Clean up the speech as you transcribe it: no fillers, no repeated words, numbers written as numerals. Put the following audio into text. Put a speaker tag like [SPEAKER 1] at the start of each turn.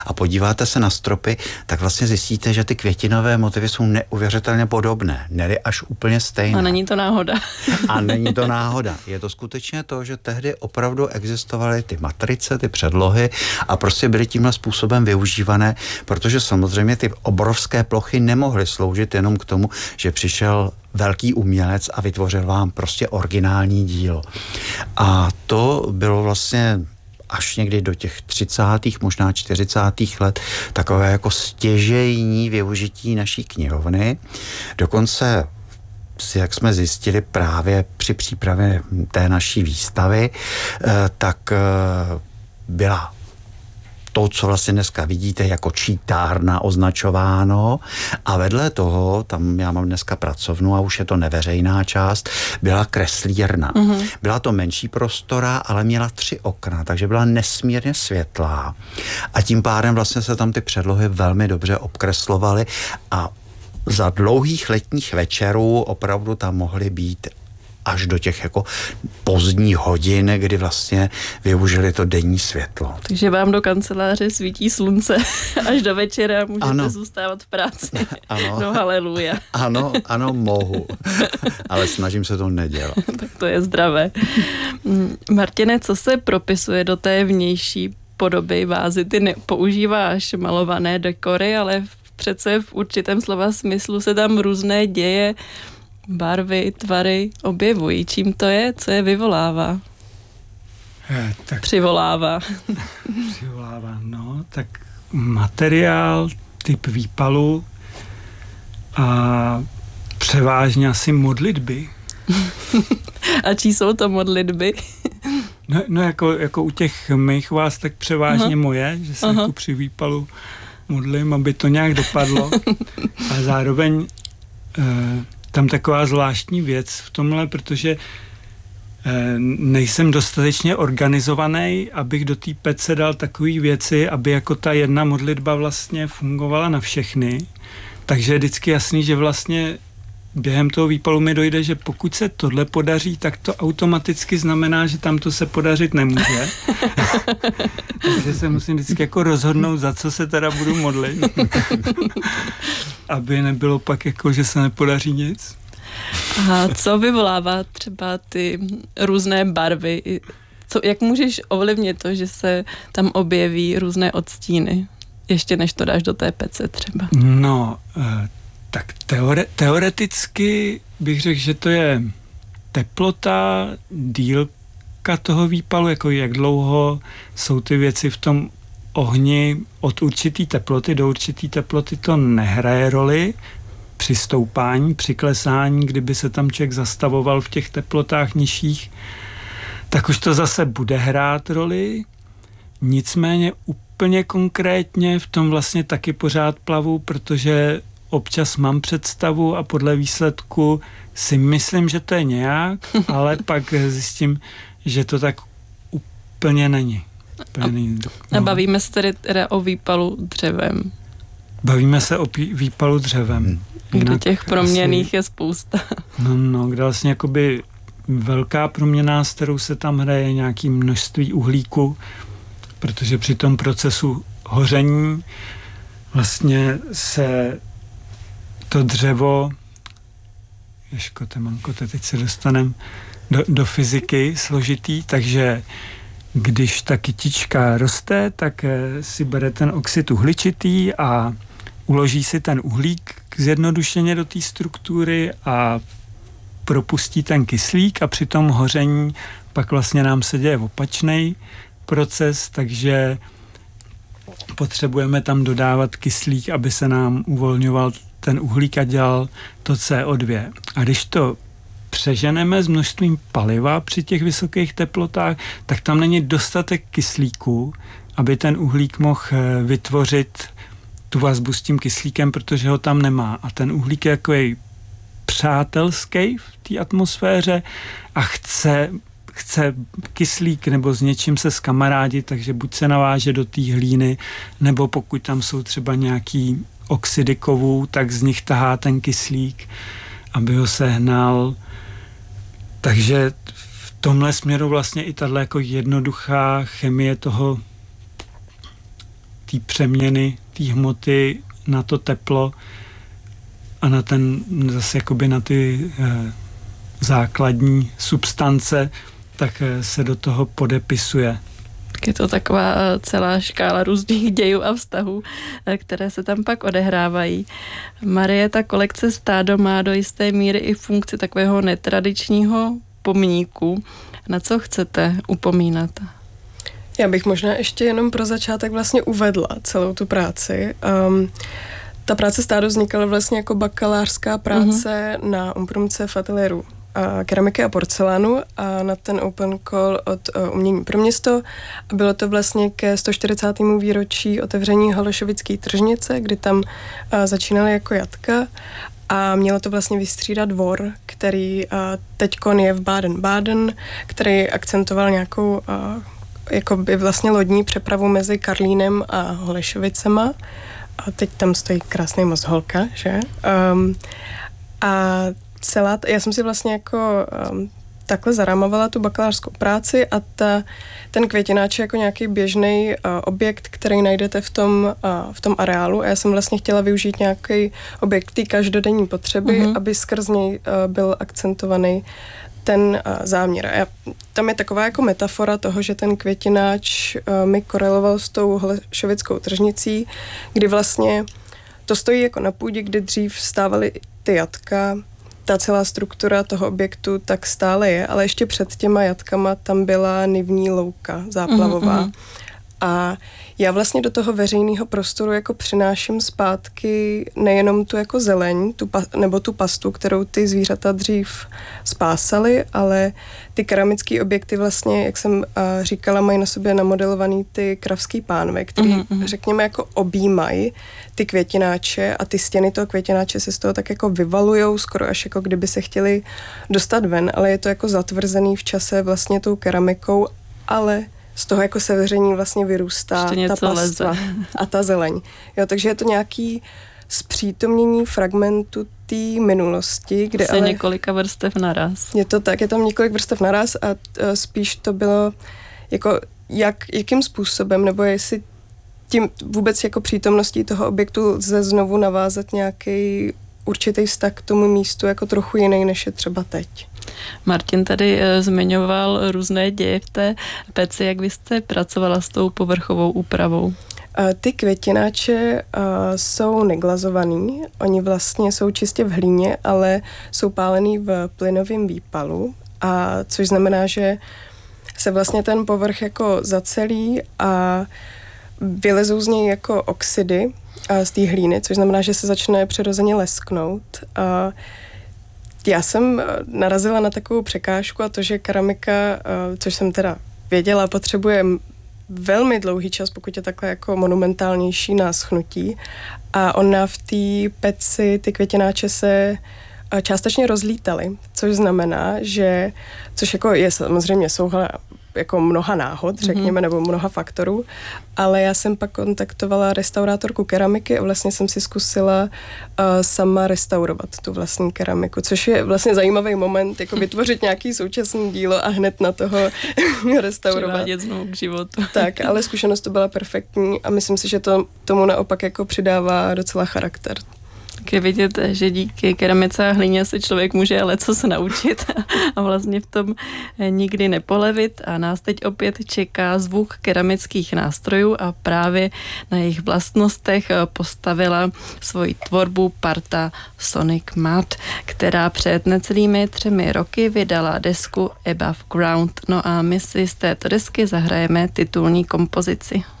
[SPEAKER 1] a podíváte se na stropy, tak vlastně zjistíte, že ty květinové motivy jsou neuvěřitelně podobné, ne až úplně stejné.
[SPEAKER 2] A není to náhoda.
[SPEAKER 1] A není to náhoda. Je to skutečně to, že tehdy opravdu existovaly ty matrice, ty předlohy a prostě byly tímhle způsobem využívané, protože samozřejmě ty obrovské plochy nemohly sloužit jenom k tomu, že přišel velký umělec a vytvořil vám prostě originální dílo. A to bylo vlastně až někdy do těch 30., možná 40. let, takové jako stěžejní využití naší knihovny. Dokonce, jak jsme zjistili právě při přípravě té naší výstavy, tak byla to, co vlastně dneska vidíte jako čítárna označováno a vedle toho, tam já mám dneska pracovnu a už je to neveřejná část, byla kreslírna. Byla to menší prostora, ale měla 3 okna, takže byla nesmírně světlá a tím pádem vlastně se tam ty předlohy velmi dobře obkreslovaly a za dlouhých letních večerů opravdu tam mohly být až do těch jako pozdních hodin, kdy vlastně využili to denní světlo.
[SPEAKER 2] Takže vám do kanceláře svítí slunce až do večera, můžete zůstávat v práci.
[SPEAKER 1] Ano.
[SPEAKER 2] No haleluja.
[SPEAKER 1] Ano, mohu. Ale snažím se to nedělat.
[SPEAKER 2] Tak to je zdravé. Martine, co se propisuje do té vnější podoby vázy? Ty nepoužíváš malované dekory, ale přece v určitém slova smyslu se tam různé děje, barvy, tvary objevují. Čím to je? Co je vyvolává? Přivolává.
[SPEAKER 3] No, tak materiál, typ výpalu a převážně asi modlitby.
[SPEAKER 2] A čí jsou to modlitby?
[SPEAKER 3] No jako u těch mých vás, tak převážně moje, že se jako při výpalu modlím, aby to nějak dopadlo. A zároveň tam taková zvláštní věc v tomhle, protože nejsem dostatečně organizovaný, abych do té pece dal takové věci, aby jako ta jedna modlitba vlastně fungovala na všechny. Takže je vždycky jasný, že vlastně během toho výpalu mi dojde, že pokud se tohle podaří, tak to automaticky znamená, že tam to se podařit nemůže. Takže se musím vždycky jako rozhodnout, za co se teda budu modlit. Aby nebylo pak jako, že se nepodaří nic.
[SPEAKER 2] A co vyvolává třeba ty různé barvy? Jak můžeš ovlivnit to, že se tam objeví různé odstíny? Ještě než to dáš do té pece třeba.
[SPEAKER 3] No, tak teoreticky bych řekl, že to je teplota, dílka toho výpalu, jako jak dlouho jsou ty věci v tom ohni od určitý teploty do určitý teploty, to nehraje roli. Při stoupání, při klesání, kdyby se tam člověk zastavoval v těch teplotách nižších, tak už to zase bude hrát roli. Nicméně úplně konkrétně v tom vlastně taky pořád plavu, protože občas mám představu a podle výsledku si myslím, že to je nějak, ale pak zjistím, že to tak úplně není.
[SPEAKER 2] A bavíme se tedy o výpalu dřevem.
[SPEAKER 3] Bavíme se o výpalu dřevem.
[SPEAKER 2] Kde těch proměnných je spousta.
[SPEAKER 3] No, kde vlastně jakoby velká proměna, s kterou se tam hraje nějaké množství uhlíku, protože při tom procesu hoření vlastně se to dřevo, teď se dostaneme do fyziky složitý, takže když ta kytička roste, tak si bere ten oxid uhličitý a uloží si ten uhlík zjednodušeně do té struktury a propustí ten kyslík a při tom hoření pak vlastně nám se děje opačný proces, takže potřebujeme tam dodávat kyslík, aby se nám uvolňoval ten uhlík a dělal to CO2. A když to přeženeme s množstvím paliva při těch vysokých teplotách, tak tam není dostatek kyslíku, aby ten uhlík mohl vytvořit tu vazbu s tím kyslíkem, protože ho tam nemá. A ten uhlík je jako přátelský v té atmosféře a chce kyslík nebo s něčím se skamarádit, takže buď se naváže do té hlíny, nebo pokud tam jsou třeba nějaký oxidy kovů, tak z nich tahá ten kyslík, aby ho sehnal. Takže v tomhle směru vlastně i tato jako jednoduchá chemie té přeměny té hmoty na to teplo a na zase jakoby na ty základní substance, tak se do toho podepisuje.
[SPEAKER 2] Je to taková celá škála různých dějů a vztahů, které se tam pak odehrávají. Marie, ta kolekce Stádo má do jisté míry i funkci takového netradičního pomníku. Na co chcete upomínat?
[SPEAKER 4] Já bych možná ještě jenom pro začátek vlastně uvedla celou tu práci. Ta práce Stádo vznikala vlastně jako bakalářská práce na Umprumce v ateliéru keramiky a porcelánu a na ten open call od Umění pro město. A bylo to vlastně ke 140. výročí otevření Holešovické tržnice, kdy tam začínaly jako jatka a mělo to vlastně vystřídat dvor, který teďkon je v Baden-Baden, který akcentoval nějakou jakoby vlastně lodní přepravu mezi Karlínem a Holešovicema. A teď tam stojí krásný most Holka, že? A já jsem si vlastně jako takhle zarámovala tu bakalářskou práci a ten květináč je jako nějaký běžný objekt, který najdete v tom areálu a já jsem vlastně chtěla využít nějaký objekt té každodenní potřeby, aby skrz něj byl akcentovaný ten záměr. Tam je taková jako metafora toho, že ten květináč mi koreloval s tou Holešovickou tržnicí, kdy vlastně to stojí jako na půdě, kde dřív stávaly ty jatka. Ta celá struktura toho objektu tak stále je, ale ještě před těma jatkama tam byla nivní louka záplavová. A já vlastně do toho veřejného prostoru jako přináším zpátky nejenom tu jako zeleň, nebo tu pastu, kterou ty zvířata dřív spásaly, ale ty keramické objekty vlastně, jak jsem říkala, mají na sobě namodelovaný ty kravský pánve, který, řekněme, jako objímají ty květináče a ty stěny toho květináče se z toho tak jako vyvalujou, skoro až jako kdyby se chtěli dostat ven, ale je to jako zatvrzený v čase vlastně tou keramikou, ale z toho jako sevření vlastně vyrůstá ta pastva a ta zeleň. Jo, takže je to nějaký zpřítomnění fragmentu té minulosti, kde ale
[SPEAKER 2] několika vrstev naraz.
[SPEAKER 4] Je to tak, je tam několik vrstev naraz a spíš to bylo jako jakým způsobem, nebo jestli tím vůbec jako přítomností toho objektu lze znovu navázat nějaký určitý vztah k tomu místu jako trochu jiný, než je třeba teď.
[SPEAKER 2] Martin tady zmiňoval různé děje v té peci. Jak vy jste pracovala s tou povrchovou úpravou?
[SPEAKER 4] Ty květináče jsou neglazovaný. Oni vlastně jsou čistě v hlíně, ale jsou pálený v plynovém výpalu, což znamená, že se vlastně ten povrch jako zacelí a vylezou z něj jako oxidy z té hlíny, což znamená, že se začne přirozeně lesknout. Já jsem narazila na takovou překážku a to, že keramika, což jsem teda věděla, potřebuje velmi dlouhý čas, pokud je takhle jako monumentálnější na schnutí. A ona v té peci, ty květináče se částečně rozlítaly, což znamená, že, což jako je samozřejmě souhla jako mnoha náhod, řekněme, nebo mnoha faktorů, ale já jsem pak kontaktovala restaurátorku keramiky a vlastně jsem si zkusila sama restaurovat tu vlastní keramiku, což je vlastně zajímavý moment, jako vytvořit nějaký současný dílo a hned na toho restaurovat.
[SPEAKER 2] Přivádět znovu k životu.
[SPEAKER 4] Tak, ale zkušenost to byla perfektní a myslím si, že to tomu naopak jako přidává docela charakter.
[SPEAKER 2] Je vidět, že díky keramice a hlíně se člověk může lecos naučit a vlastně v tom nikdy nepolevit a nás teď opět čeká zvuk keramických nástrojů a právě na jejich vlastnostech postavila svoji tvorbu parta Sonic Mat, která před necelými 3 roky vydala desku Above Ground. No a my si z této desky zahrajeme titulní kompozici.